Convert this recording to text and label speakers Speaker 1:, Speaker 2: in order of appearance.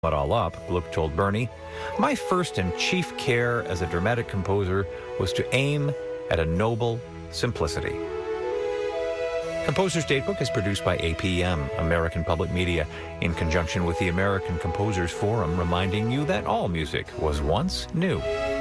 Speaker 1: it all up, Gluck told Bernie, "My first and chief care as a dramatic composer was to aim at a noble simplicity." Composer's Datebook is produced by APM, American Public Media, in conjunction with the American Composers Forum, reminding you that all music was once new.